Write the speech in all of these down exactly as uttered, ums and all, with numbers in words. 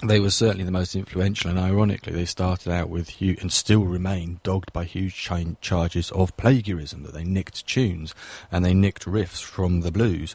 they were certainly the most influential, and ironically they started out with huge, and still remain dogged by huge ch- charges of plagiarism, that they nicked tunes and they nicked riffs from the blues.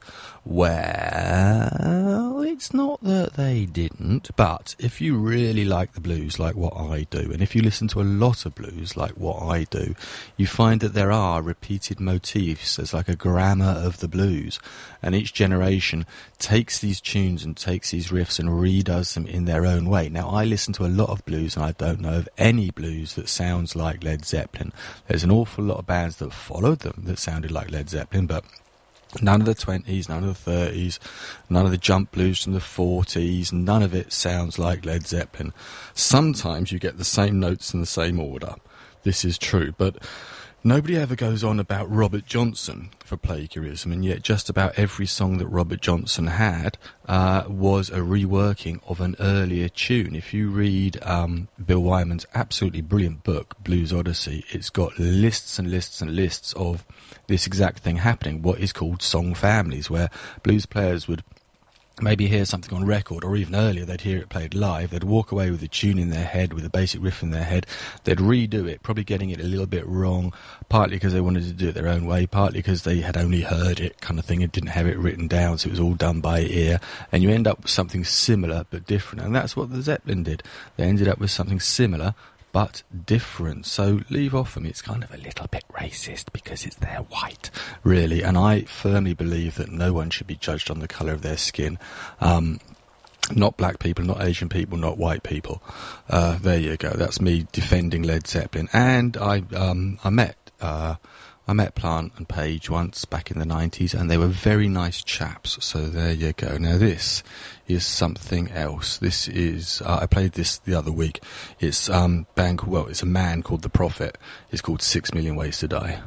Well, it's not that they didn't, but if you really like the blues like what I do, and if you listen to a lot of blues like what I do, you find that there are repeated motifs. There's like a grammar of the blues, and each generation takes these tunes and takes these riffs and redoes them in their own way. Now, I listen to a lot of blues, and I don't know of any blues that sounds like Led Zeppelin. There's an awful lot of bands that followed them that sounded like Led Zeppelin, but none of the twenties, none of the thirties, none of the jump blues from the forties, none of it sounds like Led Zeppelin. Sometimes you get the same notes in the same order. This is true, but nobody ever goes on about Robert Johnson for plagiarism, and yet just about every song that Robert Johnson had uh, was a reworking of an earlier tune. If you read um, Bill Wyman's absolutely brilliant book, Blues Odyssey, it's got lists and lists and lists of this exact thing happening, what is called song families, where blues players would maybe hear something on record, or even earlier they'd hear it played live, they'd walk away with a tune in their head, with a basic riff in their head, they'd redo it, probably getting it a little bit wrong, partly because they wanted to do it their own way, partly because they had only heard it kind of thing and didn't have it written down, so it was all done by ear, and you end up with something similar but different, and that's what the Zeppelin did. They ended up with something similar but different. So leave off them. It's kind of a little bit racist because it's they're white, really. And I firmly believe that no one should be judged on the colour of their skin. Um, not black people, not Asian people, not white people. Uh, there you go. That's me defending Led Zeppelin. And I, um, I met, uh, I met Plant and Page once back in the nineties, and they were very nice chaps. So there you go. Now this is something else. This is uh, I played this the other week. It's um band well, it's a man called The Prophet. It's called Six Million Ways to Die.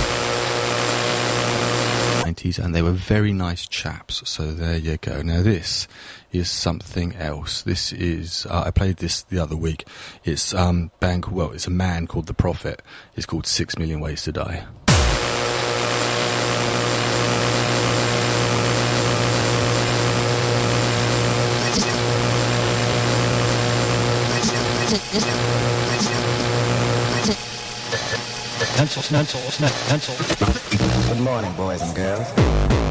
nineties, and they were very nice chaps. So there you go. Now this is something else. This is uh, I played this the other week. It's um band well, it's a man called The Prophet. It's called Six Million Ways to Die. Pencil, pencil, pencil. Good morning, boys and girls.